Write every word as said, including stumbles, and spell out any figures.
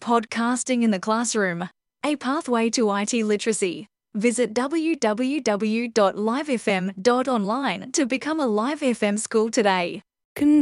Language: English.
Podcasting in the Classroom, a pathway to I T literacy. Visit w w w dot live f m dot online to become a Live F M school today.